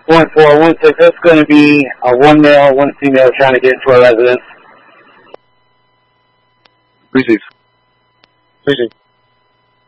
1416, that's going to be one male, one female trying to get into our residence. Receive.